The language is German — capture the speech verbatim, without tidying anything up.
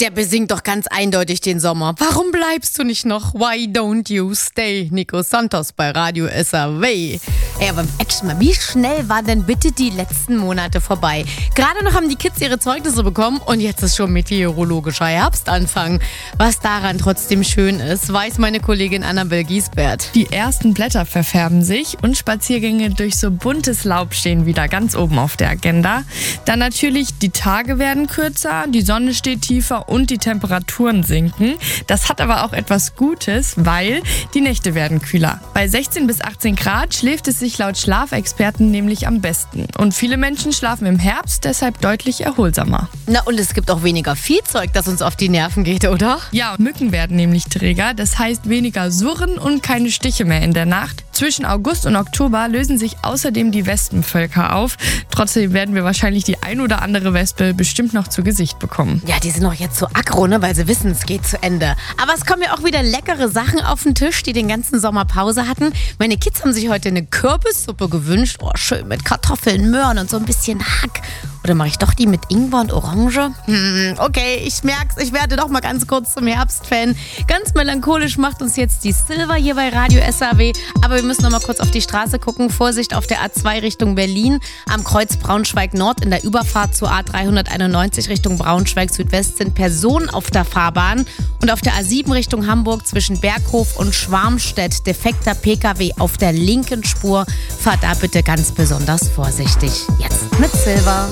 Der besingt doch ganz eindeutig den Sommer. Warum bleibst du nicht noch? Why don't you stay? Nico Santos bei Radio S R W. Ey, aber echt mal, wie schnell waren denn bitte die letzten Monate vorbei? Gerade noch haben die Kids ihre Zeugnisse bekommen und jetzt ist schon meteorologischer Herbstanfang. Was daran trotzdem schön ist, weiß meine Kollegin Annabel Giesbert. Die ersten Blätter verfärben sich und Spaziergänge durch so buntes Laub stehen wieder ganz oben auf der Agenda. Dann natürlich, die Tage werden kürzer, die Sonne steht tiefer und die Temperaturen sinken. Das hat aber auch etwas Gutes, weil die Nächte werden kühler. Bei sechzehn bis achtzehn Grad schläft es sich laut Schlafexperten nämlich am besten. Und viele Menschen schlafen im Herbst deshalb deutlich erholsamer. Na, und es gibt auch weniger Viehzeug, das uns auf die Nerven geht, oder? Ja, Mücken werden nämlich träger. Das heißt weniger Surren und keine Stiche mehr in der Nacht. Zwischen August und Oktober lösen sich außerdem die Wespenvölker auf. Trotzdem werden wir wahrscheinlich die ein oder andere Wespe bestimmt noch zu Gesicht bekommen. Ja, die sind doch jetzt so aggro, ne, weil sie wissen, es geht zu Ende. Aber es kommen ja auch wieder leckere Sachen auf den Tisch, die den ganzen Sommer Pause hatten. Meine Kids haben sich heute eine Kürbissuppe gewünscht. Oh, schön mit Kartoffeln, Möhren und so ein bisschen Hack. Oder mache ich doch die mit Ingwer und Orange? Hm, okay, ich merk's, ich werde doch mal ganz kurz zum Herbstfan. Ganz melancholisch macht uns jetzt die Silver hier bei Radio S R W. Aber wir müssen noch mal kurz auf die Straße gucken. Vorsicht auf der A zwei Richtung Berlin. Am Kreuz Braunschweig-Nord in der Überfahrt zur A dreihunderteinundneunzig Richtung Braunschweig-Südwest sind Personen auf der Fahrbahn. Und auf der A sieben Richtung Hamburg zwischen Berghof und Schwarmstedt defekter P K W auf der linken Spur. Fahrt da bitte ganz besonders vorsichtig. Jetzt mit Silver.